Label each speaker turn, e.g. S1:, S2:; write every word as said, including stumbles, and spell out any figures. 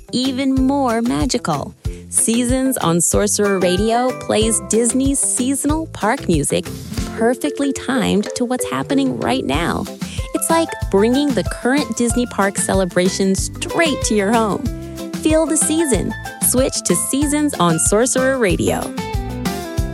S1: even more magical. Seasons on Sorcerer Radio plays Disney's seasonal park music perfectly timed to what's happening right now. It's like bringing the current Disney park celebration straight to your home. Feel the season. Switch to Seasons on Sorcerer Radio.